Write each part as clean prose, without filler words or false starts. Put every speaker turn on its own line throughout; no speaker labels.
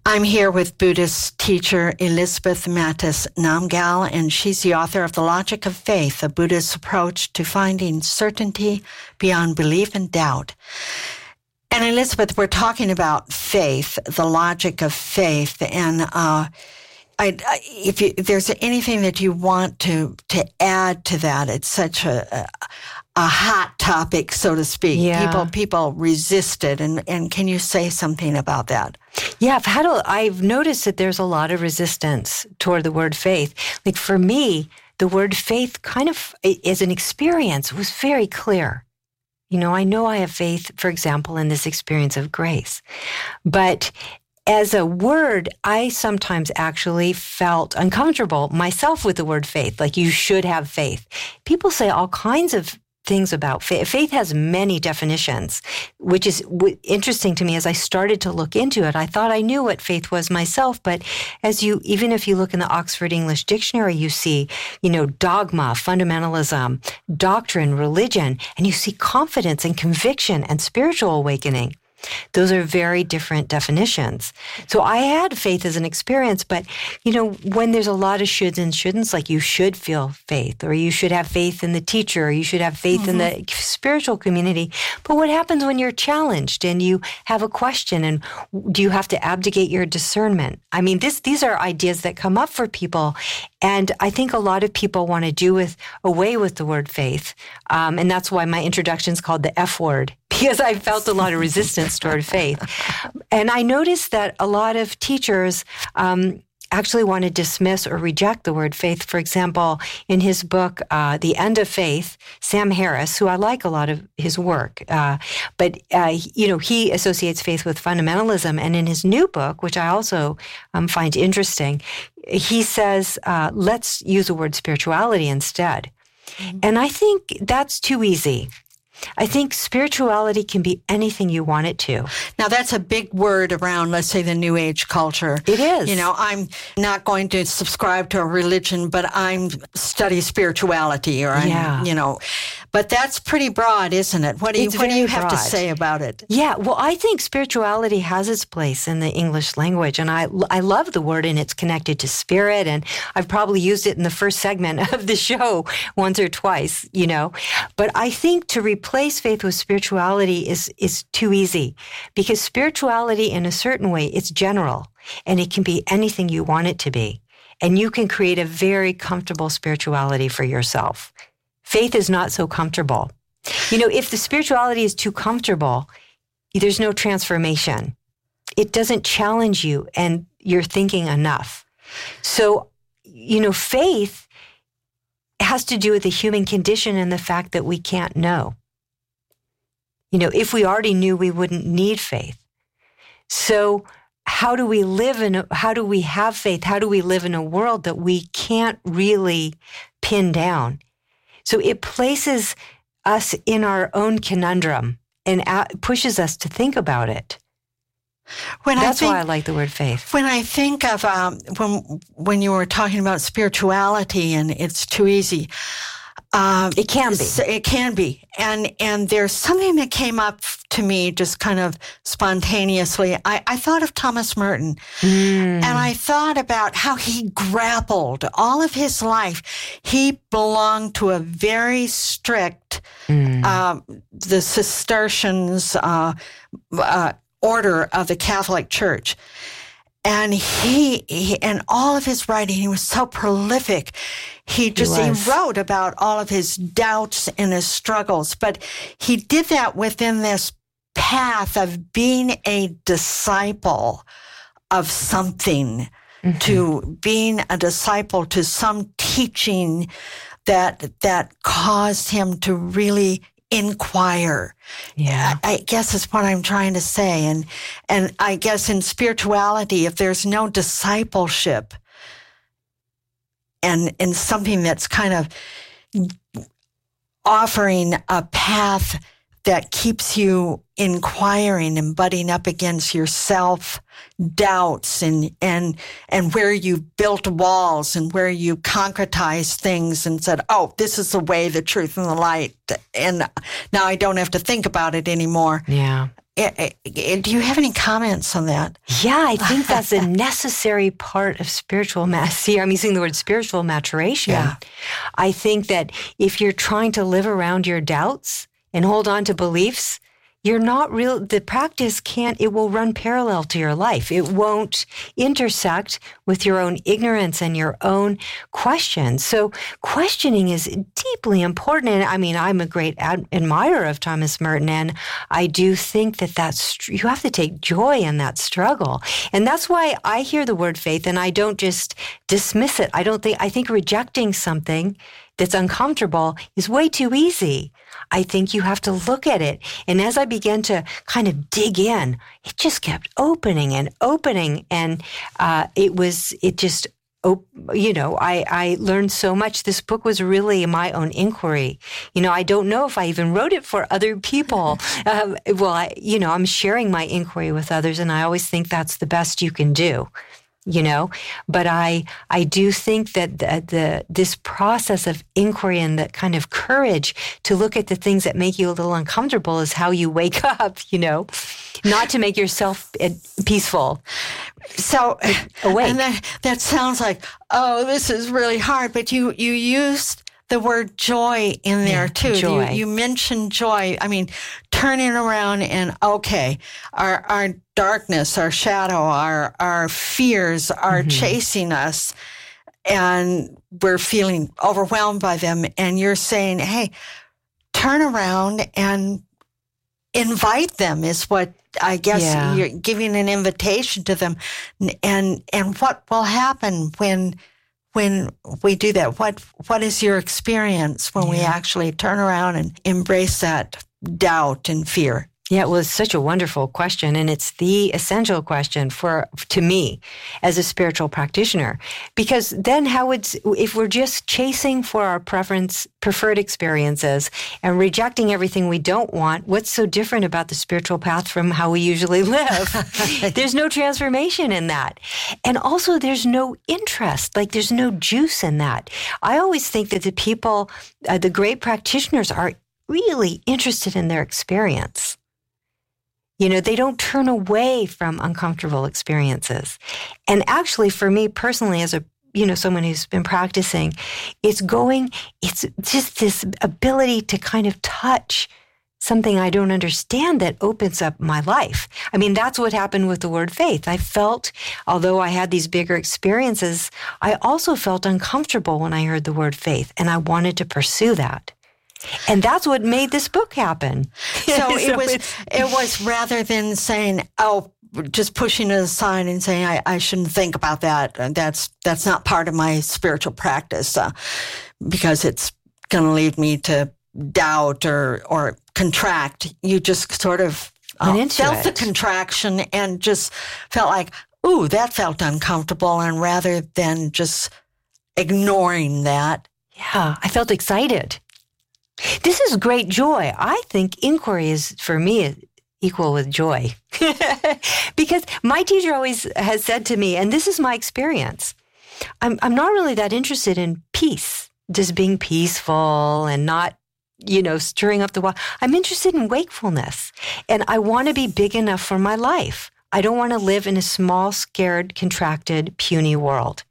I'm here with Buddhist teacher Elizabeth Mattes Namgyal, and she's the author of The Logic of Faith, a Buddhist approach to finding certainty beyond belief and doubt. And Elizabeth, we're talking about faith, the logic of faith, and if there's anything that you want to add to that, it's such a hot topic, so to speak.
Yeah.
People resist it, and can you say something about that?
Yeah, I've noticed that there's a lot of resistance toward the word faith. Like for me, the word faith kind of, as an experience, was very clear. You know I have faith, for example, in this experience of grace. But as a word, I sometimes actually felt uncomfortable myself with the word faith, like you should have faith. People say all kinds of things about faith. Faith has many definitions, which is interesting to me. As I started to look into it, I thought I knew what faith was myself, but even if you look in the Oxford English Dictionary, you see, dogma, fundamentalism, doctrine, religion, and you see confidence and conviction and spiritual awakening. Those are very different definitions. So I had faith as an experience, but, when there's a lot of shoulds and shouldn'ts, like you should feel faith, or you should have faith in the teacher, or you should have faith in the spiritual community. But what happens when you're challenged and you have a question, and do you have to abdicate your discernment? I mean, these are ideas that come up for people. And I think a lot of people want to do away with the word faith. And that's why my introduction is called the F word, because I felt a lot of resistance toward faith. And I noticed that a lot of teachers actually want to dismiss or reject the word faith. For example, in his book, The End of Faith, Sam Harris, who I like a lot of his work, but he associates faith with fundamentalism. And in his new book, which I also find interesting, he says, let's use the word spirituality instead. Mm-hmm. And I think that's too easy. I think spirituality can be anything you want it to.
Now, that's a big word around, let's say, the New Age culture.
It is.
I'm not going to subscribe to a religion, but I'm study spirituality, or but that's pretty broad, isn't it? What do you have to say about it?
Yeah, well, I think spirituality has its place in the English language, and I love the word, and it's connected to spirit, and I've probably used it in the first segment of the show once or twice, But I think to replace faith with spirituality is too easy, because spirituality, in a certain way, it's general, and it can be anything you want it to be, and you can create a very comfortable spirituality for yourself. Faith is not so comfortable. If the spirituality is too comfortable, there's no transformation. It doesn't challenge you and your thinking enough. So, faith has to do with the human condition and the fact that we can't know. If we already knew, we wouldn't need faith. So how do we have faith? How do we live in a world that we can't really pin down? So it places us in our own conundrum and pushes us to think about it. That's why I like the word faith.
When I think of when you were talking about spirituality and it's too easy,
it can be.
It can be, and there's something that came up to me just kind of spontaneously. I thought of Thomas Merton, and I thought about how he grappled all of his life. He belonged to a very strict, the Cistercians order of the Catholic Church. And he and all of his writing, he was so prolific. He wrote about all of his doubts and his struggles, but he did that within this path of being a disciple of something, to being a disciple to some teaching that caused him to really inquire.
Yeah.
I guess that's what I'm trying to say. And I guess in spirituality, if there's no discipleship and something that's kind of offering a path that keeps you inquiring and butting up against your self-doubts and where you built walls and where you concretized things and said, oh, this is the way, the truth, and the light, and now I don't have to think about it anymore.
Yeah.
Do you have any comments on that?
Yeah, I think that's a necessary part of spiritual See, I'm using the word spiritual maturation.
Yeah.
I think that if you're trying to live around your doubts and hold on to beliefs, you're not the practice it will run parallel to your life. It won't intersect with your own ignorance and your own questions. So questioning is deeply important. And I mean, I'm a great admirer of Thomas Merton, and I do think that you have to take joy in that struggle. And that's why I hear the word faith and I don't just dismiss it. I think rejecting something that's uncomfortable is way too easy. I think you have to look at it. And as I began to kind of dig in, it just kept opening and opening. And I learned so much. This book was really my own inquiry. I don't know if I even wrote it for other people. I'm sharing my inquiry with others, and I always think that's the best you can do. But I do think that this process of inquiry and that kind of courage to look at the things that make you a little uncomfortable is how you wake up, not to make yourself peaceful.
So
awake.
And that sounds like, oh, this is really hard, but you used the word joy in there too.
Joy.
You mentioned joy. I mean, turning around and our darkness, our shadow, our fears are chasing us, and we're feeling overwhelmed by them. And you're saying, hey, turn around and invite them is what I guess you're giving an invitation to them. And what will happen when we do that? What is your experience when we actually turn around and embrace that doubt and fear?
Yeah, it was such a wonderful question, and it's the essential question to me as a spiritual practitioner. Because then if we're just chasing for our preferred experiences and rejecting everything we don't want, what's so different about the spiritual path from how we usually live? There's no transformation in that. And also there's no interest, like there's no juice in that. I always think that the people, the great practitioners are really interested in their experience. They don't turn away from uncomfortable experiences. And actually, for me personally, as someone who's been practicing, it's just this ability to kind of touch something I don't understand that opens up my life. I mean, that's what happened with the word faith. I felt, although I had these bigger experiences, I also felt uncomfortable when I heard the word faith, and I wanted to pursue that. And that's what made this book happen.
So it was rather than saying, oh, just pushing it aside and saying, I shouldn't think about that. That's not part of my spiritual practice because it's going to lead me to doubt or contract. You just sort of felt the contraction and just felt like, ooh, that felt uncomfortable. And rather than just ignoring that.
Yeah, I felt excited. This is great joy. I think inquiry is, for me, equal with joy. Because my teacher always has said to me, and this is my experience, I'm not really that interested in peace, just being peaceful and not, stirring up the water. I'm interested in wakefulness, and I want to be big enough for my life. I don't want to live in a small, scared, contracted, puny world.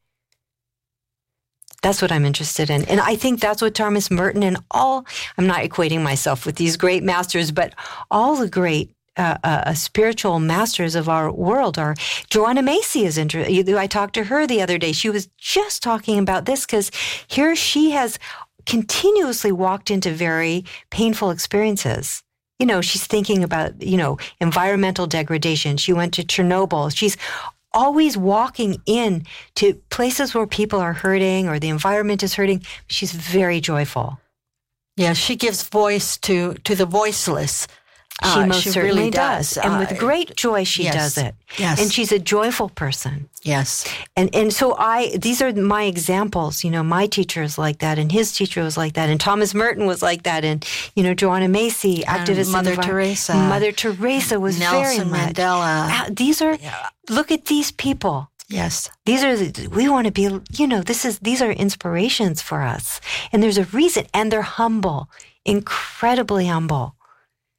That's what I'm interested in. And I think that's what Thomas Merton and I'm not equating myself with these great masters, but all the great spiritual masters of our world are. Joanna Macy is interesting. I talked to her the other day. She was just talking about this because here she has continuously walked into very painful experiences. She's thinking about, environmental degradation. She went to Chernobyl. She's always walking in to places where people are hurting or the environment is hurting. She's very joyful.
Yeah, she gives voice to the voiceless.
She most certainly
really does.
And with great joy, she does it.
Yes.
And she's a joyful person.
Yes.
And so these are my examples. My teacher is like that, and his teacher was like that, and Thomas Merton was like that, and, Joanna Macy, activist.
Mother Teresa.
Mother Teresa was
Nelson
very much.
Mandela.
These are, look at these people.
Yes.
We want to be, these are inspirations for us. And there's a reason, and they're humble, incredibly humble.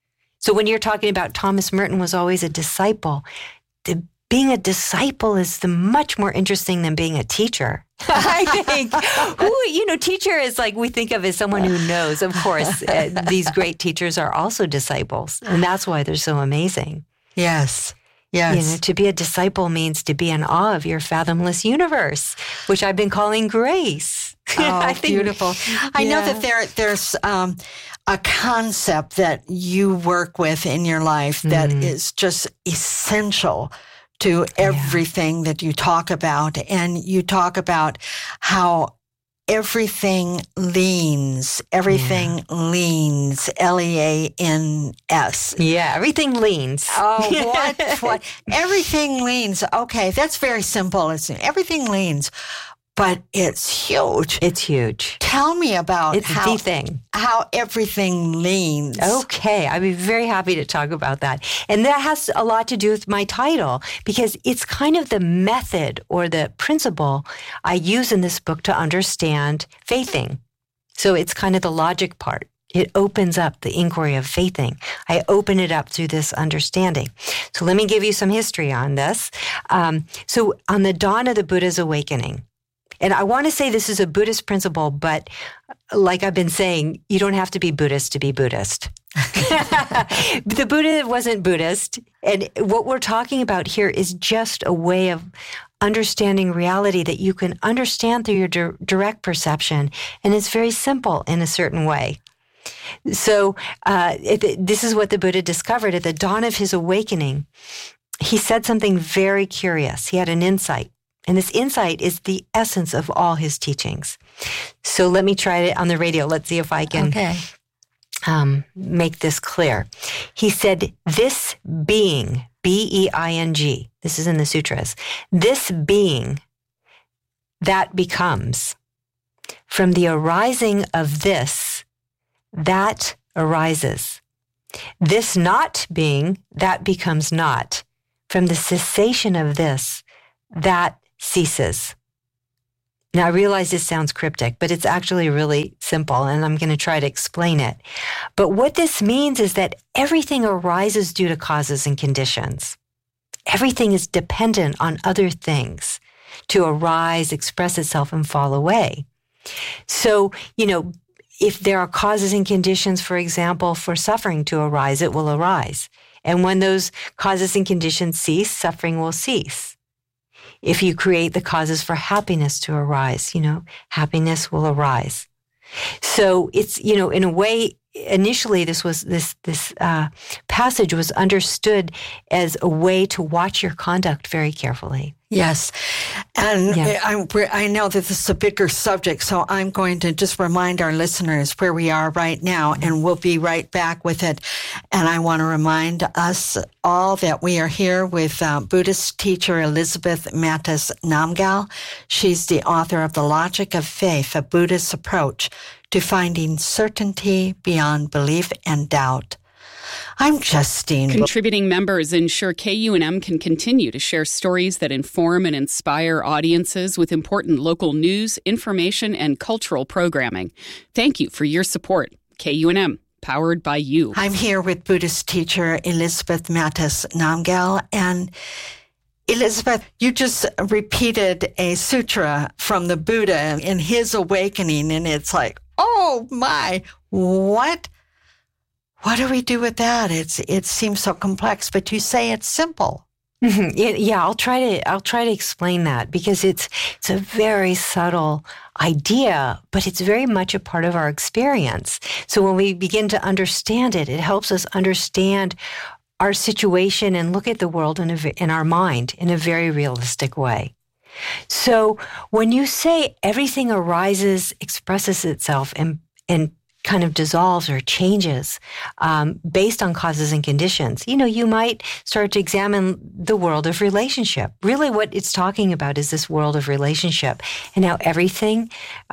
So when you're talking about Thomas Merton was always a disciple, being a disciple is much more interesting than being a teacher. I think, teacher is like we think of as someone who knows. Of course, these great teachers are also disciples, and that's why they're so amazing.
Yes. Yes.
To be a disciple means to be in awe of your fathomless universe, which I've been calling grace.
Oh, beautiful. I know that there's a concept that you work with in your life that is just essential to everything that you talk about. And you talk about how everything leans, leans, L-E-A-N-S.
Yeah, everything leans.
Oh, what? Everything leans. Okay, that's very simple. Everything leans, but it's huge.
It's huge.
Tell me about how everything leans.
Okay, I'd be very happy to talk about that. And that has a lot to do with my title, because it's kind of the method or the principle I use in this book to understand faithing. So it's kind of the logic part. It opens up the inquiry of faithing. I open it up through this understanding. So let me give you some history on this. So on the dawn of the Buddha's awakening, and I want to say this is a Buddhist principle, but like I've been saying, you don't have to be Buddhist to be Buddhist. The Buddha wasn't Buddhist. And what we're talking about here is just a way of understanding reality that you can understand through your direct perception. And it's very simple in a certain way. So this is what the Buddha discovered at the dawn of his awakening. He said something very curious. He had an insight. And this insight is the essence of all his teachings. So let me try it on the radio. Let's see if I can make this clear. He said, this being, B-E-I-N-G, this is in the sutras, this being that becomes, from the arising of this, that arises. This not being, that becomes not. From the cessation of this, that ceases. Now, I realize this sounds cryptic, but it's actually really simple, and I'm going to try to explain it. But what this means is that everything arises due to causes and conditions. Everything is dependent on other things to arise, express itself, and fall away. So, if there are causes and conditions, for example, for suffering to arise, it will arise. And when those causes and conditions cease, suffering will cease. If you create the causes for happiness to arise, happiness will arise. So it's, in a way, initially this passage was understood as a way to watch your conduct very carefully.
Yes. And I know that this is a bigger subject, so I'm going to just remind our listeners where we are right now, and we'll be right back with it. And I want to remind us all that we are here with Buddhist teacher Elizabeth Mattes Namgyal. She's the author of The Logic of Faith, a Buddhist approach to finding certainty beyond belief and doubt. I'm Justine.
Contributing members ensure KUNM can continue to share stories that inform and inspire audiences with important local news, information, and cultural programming. Thank you for your support. KUNM, powered by you.
I'm here with Buddhist teacher Elizabeth Mattes Namgyal. And Elizabeth, you just repeated a sutra from the Buddha in his awakening, and it's like, oh my, what? What do we do with that? It seems so complex, but you say it's simple.
I'll try to explain that, because it's a very subtle idea, but it's very much a part of our experience. So when we begin to understand it, it helps us understand our situation and look at the world in our mind in a very realistic way. So when you say everything arises, expresses itself, and kind of dissolves or changes based on causes and conditions, you might start to examine the world of relationship. Really what it's talking about is this world of relationship, and how everything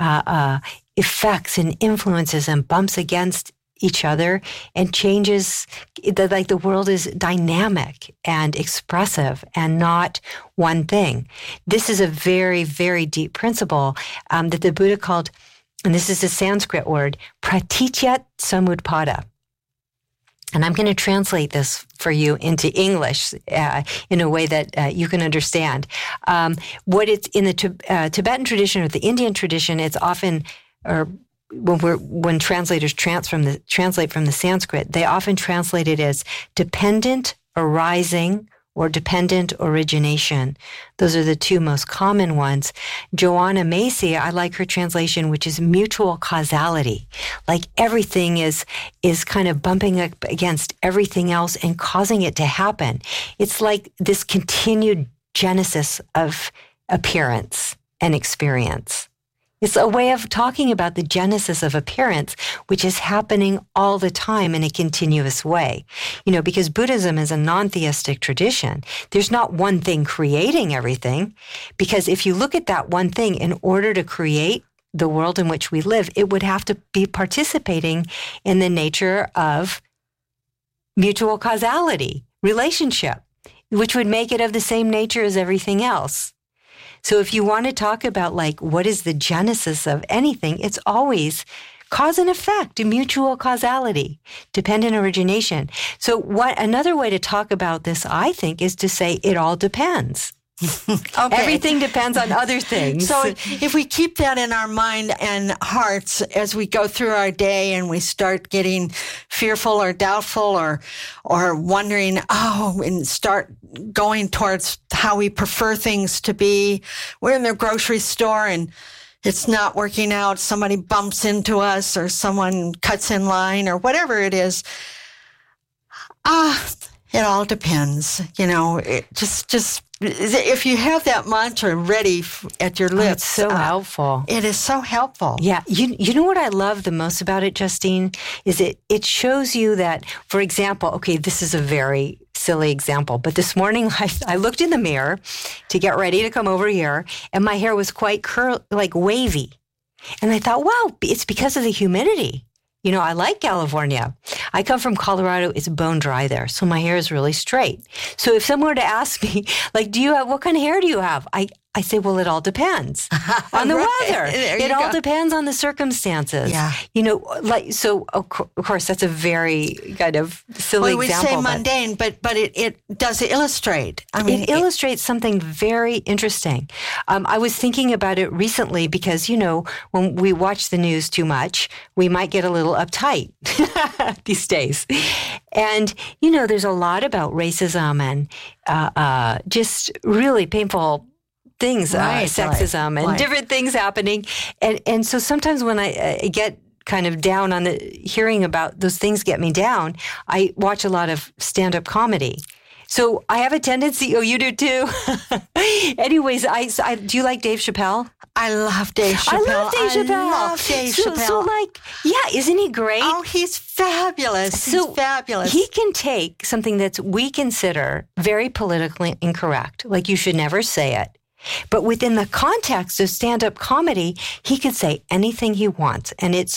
affects and influences and bumps against each other and changes. The world is dynamic and expressive and not one thing. This is a very, very deep principle that the Buddha called, and this is a Sanskrit word, pratichyat samutpada. And I'm going to translate this for you into English in a way that you can understand. What it's in the Tibetan tradition or the Indian tradition, it's often, or when translators translate from the Sanskrit, they often translate it as dependent arising or dependent origination. Those are the two most common ones. Joanna Macy, I like her translation, which is mutual causality. Like everything is kind of bumping up against everything else and causing it to happen. It's like this continued genesis of appearance and experience. It's a way of talking about the genesis of appearance, which is happening all the time in a continuous way. You know, because Buddhism is a non-theistic tradition. There's not one thing creating everything, because if you look at that one thing, in order to create the world in which we live, it would have to be participating in the nature of mutual causality, relationship, which would make it of the same nature as everything else. So if you want to talk about like what is the genesis of anything, it's always cause and effect, mutual causality, dependent origination. So another way to talk about this, I think, is to say it all depends. Okay. Everything depends on other things.
So if we keep that in our mind and hearts as we go through our day and we start getting fearful or doubtful or wondering, and start going towards how we prefer things to be. We're in the grocery store and it's not working out. Somebody bumps into us or someone cuts in line or whatever it is. It all depends. You know, it just if you have that mantra ready at your lips.
It's so helpful.
It is so helpful.
Yeah. You know what I love the most about it, Justine, is it shows you that, for example, okay, this is a very silly example, but this morning I looked in the mirror to get ready to come over here and my hair was quite wavy. And I thought, wow, it's because of the humidity. You know, I like California. I come from Colorado. It's bone dry there. So my hair is really straight. So if someone were to ask me, like, what kind of hair do you have? I say, well, it all depends on the weather. It all depends on the circumstances.
Yeah.
You know, so of course, that's a very kind of silly example.
We say mundane, but it does illustrate. I mean,
it illustrates something very interesting. I was thinking about it recently because, you know, when we watch the news too much, we might get a little uptight these days. And, you know, there's a lot about racism and just really painful things, sexism and different things happening. And so sometimes when I get kind of down on hearing about those things get me down, I watch a lot of stand-up comedy. So I have a tendency, you do too. Anyways, do you like Dave Chappelle?
I love Dave Chappelle.
I love Dave Chappelle. Isn't he great?
Oh, he's fabulous. He's fabulous.
He can take something that we consider very politically incorrect, like you should never say it. But within the context of stand-up comedy, he could say anything he wants. And it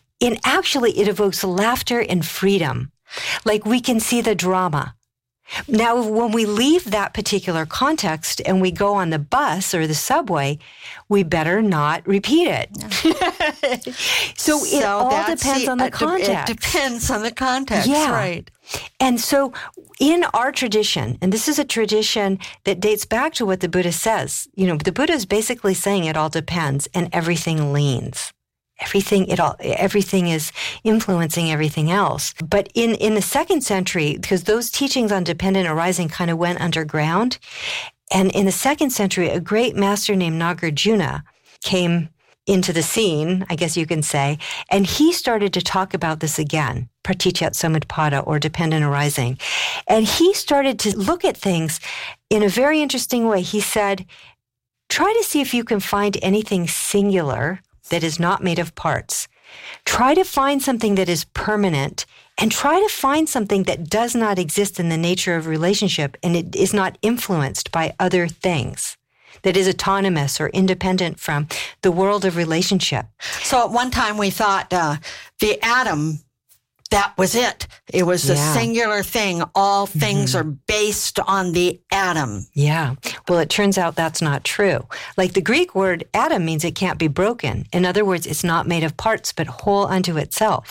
evokes laughter and freedom. Like we can see the drama. Now, when we leave that particular context and we go on the bus or the subway, we better not repeat it. Yeah. so it all depends on the context.
It depends on the context,
yeah.
Right.
And so in our tradition, and this is a tradition that dates back to what the Buddha says, you know, the Buddha is basically saying it all depends and everything leans. Everything is influencing everything else. But in the second century, because those teachings on dependent arising kind of went underground, and in the second century, a great master named Nagarjuna came into the scene, I guess you can say, and he started to talk about this again, Pratichatsamutpada, or dependent arising. And he started to look at things in a very interesting way. He said, try to see if you can find anything singular that is not made of parts. Try to find something that is permanent and try to find something that does not exist in the nature of relationship and it is not influenced by other things, that is autonomous or independent from the world of relationship.
So at one time we thought the atom, that was it. It was a singular thing. All things are based on the atom.
Yeah. Well, it turns out that's not true. Like the Greek word atom means it can't be broken. In other words, it's not made of parts, but whole unto itself.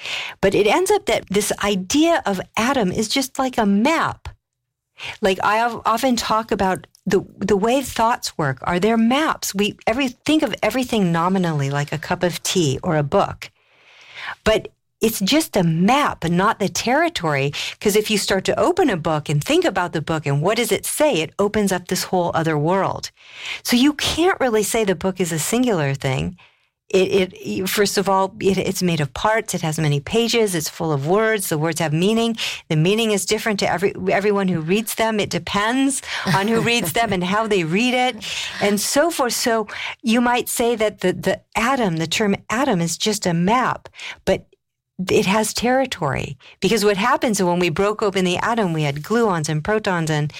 But it ends up that this idea of atom is just like a map. Like I often talk about the way thoughts work. Are there maps? We think of everything nominally, like a cup of tea or a book. But it's just a map and not the territory. Because if you start to open a book and think about the book and what does it say, it opens up this whole other world. So you can't really say the book is a singular thing. It first of all, it's made of parts. It has many pages. It's full of words. The words have meaning. The meaning is different to everyone who reads them. It depends on who reads them and how they read it, and so forth. So you might say that the term atom is just a map, but it has territory, because what happens when we broke open the atom, we had gluons and protons and,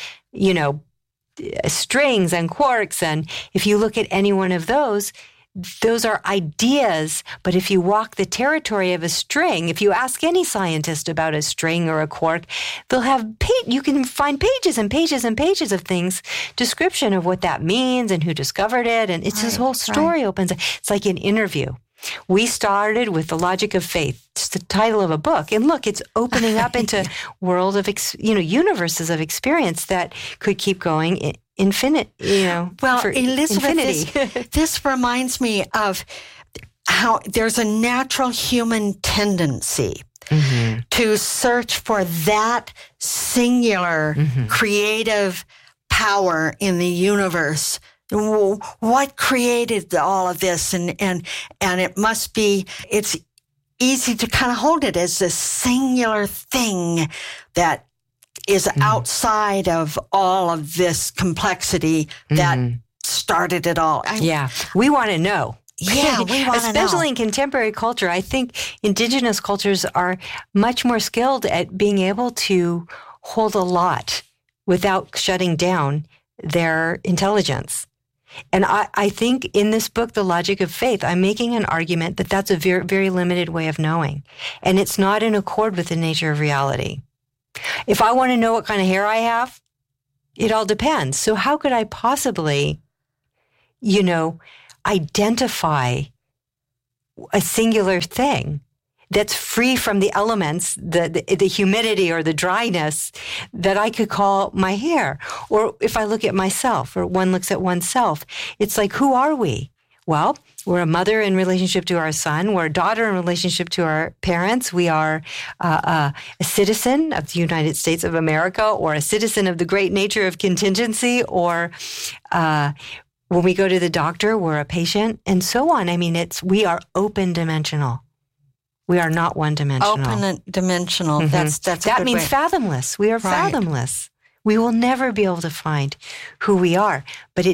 strings and quarks. And if you look at any one of those are ideas. But if you walk the territory of a string, if you ask any scientist about a string or a quark, they'll have you can find pages and pages and pages of things, description of what that means and who discovered it. And it's this whole story opens. It's like an interview. We started with The Logic of Faith. It's the title of a book. And look, it's opening up into world of, universes of experience that could keep going infinite,
Well,
for
Elizabeth,
infinity.
This reminds me of how there's a natural human tendency to search for that singular creative power in the universe. What created all of this? And it must be, it's easy to kind of hold it as this singular thing that is outside of all of this complexity that started it all.
We want to know.
Yeah, we want to know.
Especially in contemporary culture, I think indigenous cultures are much more skilled at being able to hold a lot without shutting down their intelligence. And I think in this book, The Logic of Faith, I'm making an argument that that's a very, very limited way of knowing. And it's not in accord with the nature of reality. If I want to know what kind of hair I have, it all depends. So how could I possibly, identify a singular thing that's free from the elements, the humidity or the dryness that I could call my hair? Or if I look at myself, or one looks at oneself, it's like, who are we? Well, we're a mother in relationship to our son. We're a daughter in relationship to our parents. We are a citizen of the United States of America, or a citizen of the great nature of contingency, or when we go to the doctor, we're a patient, and so on. I mean, we are open dimensional. We are not one-dimensional.
Open dimensional. That
means fathomless. We are fathomless. We will never be able to find who we are.